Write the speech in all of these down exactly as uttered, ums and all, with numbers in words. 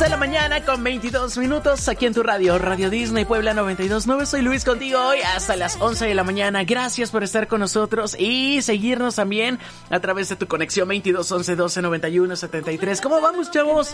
la mañana con veintidós minutos aquí en tu radio, Radio Disney Puebla noventa y dos punto nueve. Soy Luis contigo hoy hasta las once de la mañana. Gracias por estar con nosotros y seguirnos también a través de tu conexión veintidós once doce noventa y uno setenta y tres. ¿Cómo vamos, chavos?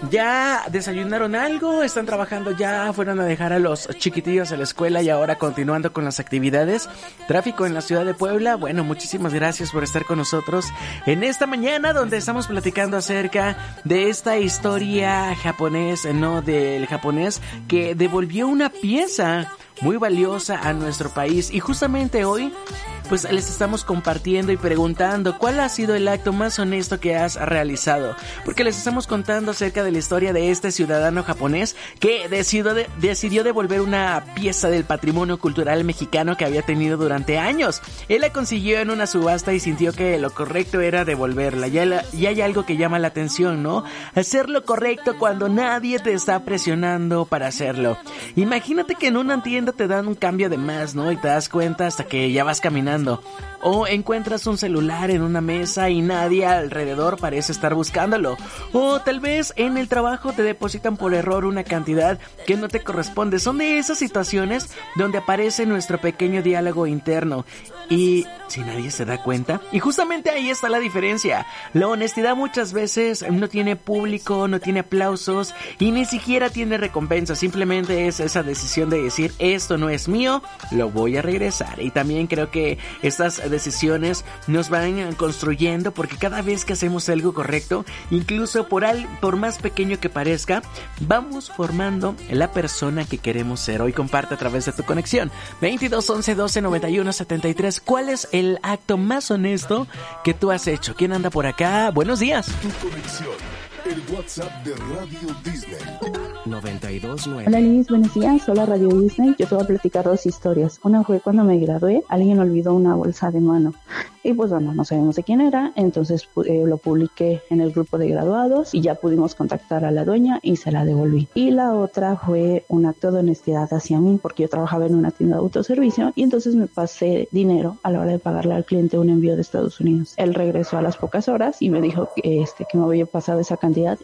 ¿Ya desayunaron algo? ¿Están trabajando ya? ¿Fueron a dejar a los chiquitillos a la escuela y ahora continuando con las actividades? Tráfico en la ciudad de Puebla. Bueno, muchísimas gracias por estar con nosotros en esta mañana donde estamos platicando acerca de esta historia japonés, no del japonés que devolvió una pieza muy valiosa a nuestro país. Y justamente hoy pues les estamos compartiendo y preguntando cuál ha sido el acto más honesto que has realizado, porque les estamos contando acerca de la historia de este ciudadano japonés que decidió, de, decidió devolver una pieza del patrimonio cultural mexicano que había tenido durante años. Él la consiguió en una subasta y sintió que lo correcto era devolverla. Ya, la, ya hay algo que llama la atención, ¿no? Hacer lo correcto cuando nadie te está presionando para hacerlo. Imagínate que en una tienda te dan un cambio de más, ¿no? Y te das cuenta hasta que ya vas caminando. O encuentras un celular en una mesa y nadie alrededor parece estar buscándolo. O tal vez en el trabajo te depositan por error una cantidad que no te corresponde. Son de esas situaciones donde aparece nuestro pequeño diálogo interno. Y si nadie se da cuenta. Y justamente ahí está la diferencia. La honestidad muchas veces no tiene público, no tiene aplausos y ni siquiera tiene recompensa. Simplemente es esa decisión de decir, esto no es mío, lo voy a regresar. Y también creo que estas decisiones nos van construyendo, porque cada vez que hacemos algo correcto, incluso por, al, por más pequeño que parezca, vamos formando la persona que queremos ser. Hoy comparte a través de tu conexión veintidós once doce noventa y uno setenta y tres. ¿Cuál es el acto más honesto que tú has hecho? ¿Quién anda por acá? Buenos días. Tu conexión, el WhatsApp de Radio Disney. noventa y dos nueve. Hola Liz, buenos días. Hola Radio Disney. Yo te voy a platicar dos historias. Una fue cuando me gradué, alguien olvidó una bolsa de mano. Y pues bueno, no sabemos de quién era, entonces eh, lo publiqué en el grupo de graduados y ya pudimos contactar a la dueña y se la devolví. Y la otra fue un acto de honestidad hacia mí, porque yo trabajaba en una tienda de autoservicio y entonces me pasé dinero a la hora de pagarle al cliente un envío de Estados Unidos. Él regresó a las pocas horas y me dijo que, este, que me había pasado esa cantidad